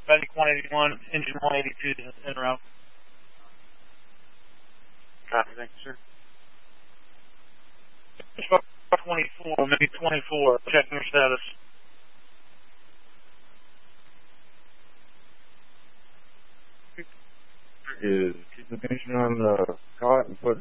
Medic 181, engine 182 en route. Copy, thank you, sir. 24, maybe 24, checking your status. Is keep the engine on the cot and put